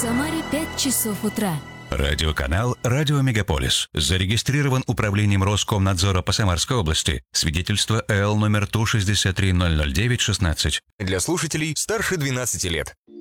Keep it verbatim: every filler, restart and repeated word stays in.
Самаре пять часов утра. Радиоканал «Радио Мегаполис». Зарегистрирован управлением Роскомнадзора по Самарской области. Свидетельство эл номер Ту шестьдесят три ноль ноль девять шестнадцать. Для слушателей старше двенадцати лет.